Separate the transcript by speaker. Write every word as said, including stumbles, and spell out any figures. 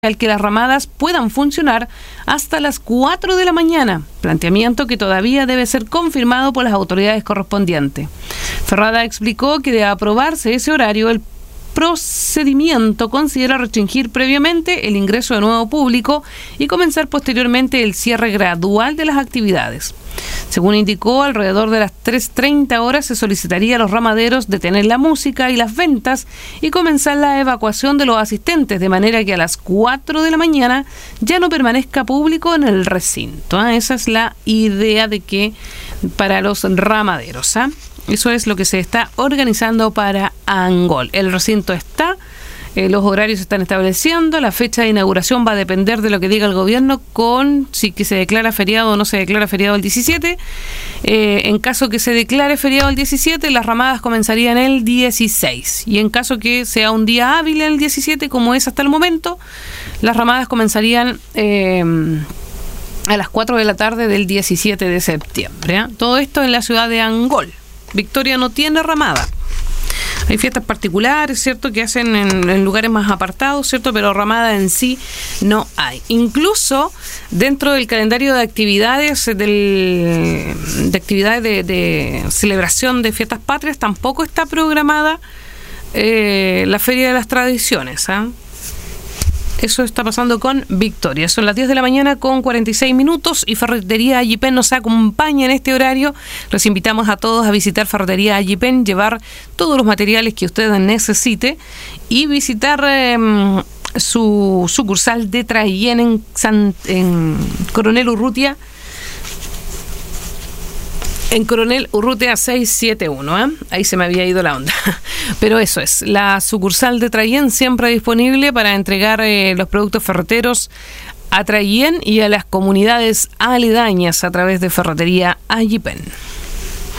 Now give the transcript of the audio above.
Speaker 1: al que las ramadas puedan funcionar hasta las cuatro de la mañana, planteamiento que todavía debe ser confirmado por las autoridades correspondientes. Ferrada explicó que de aprobarse ese horario, el procedimiento considera restringir previamente el ingreso de nuevo público y comenzar posteriormente el cierre gradual de las actividades. Según indicó, alrededor de las tres treinta horas se solicitaría a los ramaderos detener la música y las ventas y comenzar la evacuación de los asistentes, de manera que a las cuatro de la mañana ya no permanezca público en el recinto. ¿eh? Esa es la idea de que para los ramaderos. ¿eh? Eso es lo que se está organizando para Angol. El recinto está, eh, los horarios se están estableciendo, la fecha de inauguración va a depender de lo que diga el gobierno con si que se declara feriado o no se declara feriado el diecisiete. Eh, en caso que se declare feriado el diecisiete, las ramadas comenzarían el dieciséis. Y en caso que sea un día hábil el diecisiete, como es hasta el momento, las ramadas comenzarían Eh, a las cuatro de la tarde del diecisiete de septiembre. ¿eh? Todo esto en la ciudad de Angol. Victoria no tiene ramada. Hay fiestas particulares, ¿cierto?, que hacen en, en lugares más apartados, ¿cierto?, pero ramada en sí no hay. Incluso dentro del calendario de actividades del, de actividades de, de celebración de fiestas patrias tampoco está programada eh, la Feria de las Tradiciones. ¿eh? Eso está pasando con Victoria. Son las diez de la mañana con cuarenta y seis minutos y Ferretería Allipen nos acompaña en este horario. Los invitamos a todos a visitar Ferretería Allipen, llevar todos los materiales que usted necesite y visitar eh, su sucursal de Traillén en, San, en Coronel Urrutia. En Coronel Urrutia seiscientos setenta y uno, ¿eh? Ahí se me había ido la onda. Pero eso es, la sucursal de Traillén siempre disponible para entregar eh, los productos ferreteros a Traillén y a las comunidades aledañas a través de Ferretería Allipen.